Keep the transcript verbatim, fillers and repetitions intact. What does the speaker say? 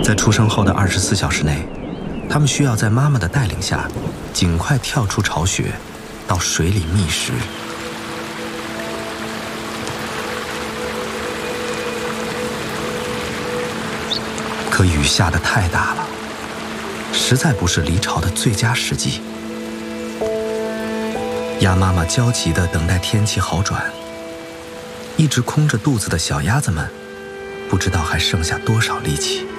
在出生后的二十四小时内，它们需要在妈妈的带领下，尽快跳出巢穴，到水里觅食。可雨下得太大了，实在不是离巢的最佳时机。鸭妈妈焦急地等待天气好转，一直空着肚子的小鸭子们，不知道还剩下多少力气。